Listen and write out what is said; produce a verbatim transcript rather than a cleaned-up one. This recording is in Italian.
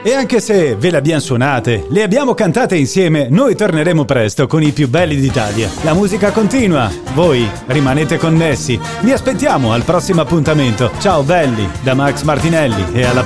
E anche se ve le abbiamo suonate, le abbiamo cantate insieme, noi torneremo presto con i più belli d'Italia. La musica continua, voi rimanete connessi. Vi aspettiamo al prossimo appuntamento. Ciao belli, da Max Martinelli e alla